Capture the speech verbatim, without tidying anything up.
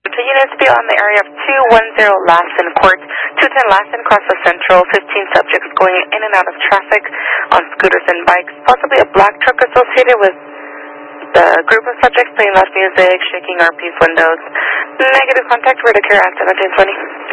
To units be on the area of two ten Lassen Court, two ten Lassen across the Central, fifteen subjects going in and out of traffic on scooters and bikes, possibly a black truck associated with the group of subjects playing loud music, shaking R P's windows. Negative contact, Redicare at seventeen twenty.